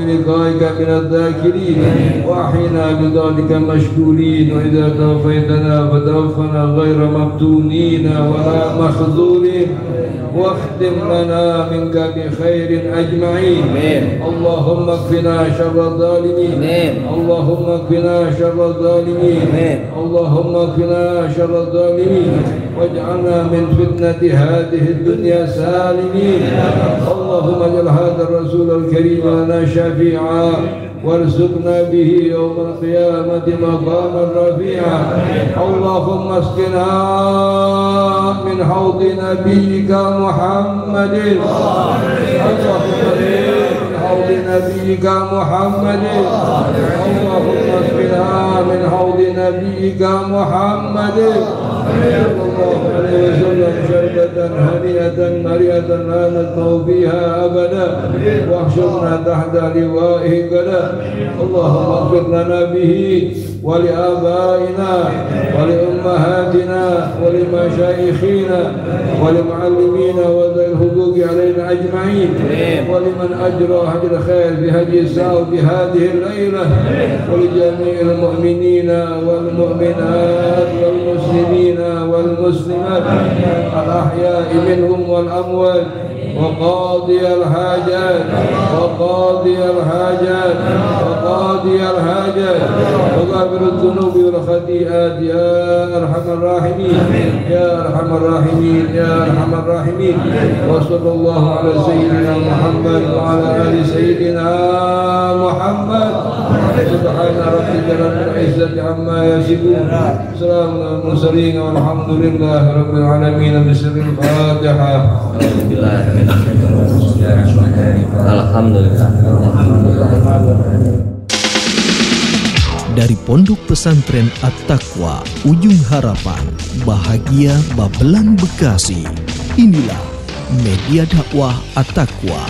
لقائك من الذاكرين وأحينا بذلك مشكورين وإذا توفيتنا فتوفنا غير مفتونين ولا مخذولين واختم لنا منك بخير أجمعين. اللهم اكفنا شر الظالمين. اللهم اكفنا شر الظالمين. اللهم اكفنا شر الظالمين واجعلنا من فتنة هذه الدنيا سالمين. اللهم اجعل هذا الرسول الكريم لنا شفيعا وارزقنا به يوم القيامة مقاما رفيعا. اللهم اسقنا من حوض نبيك محمد. حوض نبيك محمد. اللهم اسقنا من حوض نبيك محمد صلى الله عليه وسلم شربة هنيئة مريئة لا نزمع فيها أبدا واحشرنا تحت لوائه غدا. اللهم اغفر لنا به ولآبائنا ولأمهاتنا ولمشايخنا ولمعلمينا وذوي الحقوق علينا أجمعين ولمن أجرى هدي الخير بهدي الساعة بهذه الليلة ولجميع المؤمنين والمؤمنات والمسلمين والمسلمات الأحياء منهم والأموات وقاضي الحاجات وقاضي الحاجات وقاضي الحاجات وغافر الذنوب والخطيئات يا أرحم الراحمين يا أرحم الراحمين يا أرحم الراحمين. وصلى الله على سيدنا محمد وعلى آل سيدنا محمد. سبحان ربك رب العزة عما يصفون سلام على المرسلين والحمد لله رب العالمين. بسر الفاتحة. Alhamdulillah. Dari Pondok Pesantren At-Taqwa Ujung Harapan, Bahagia Babelan, Bekasi. Inilah media dakwah At-Taqwa